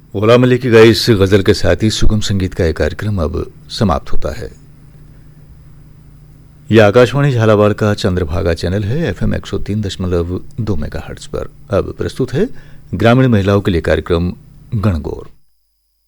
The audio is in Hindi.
गुलाम अली की गाई इस गजल के साथ ही सुगम संगीत का एक कार्यक्रम अब समाप्त होता है। यह आकाशवाणी झालावाड़ का चंद्रभागा चैनल है FM 103.2 मेगाहर्ट्ज पर। अब प्रस्तुत है ग्रामीण महिलाओं के लिए कार्यक्रम गणगौर।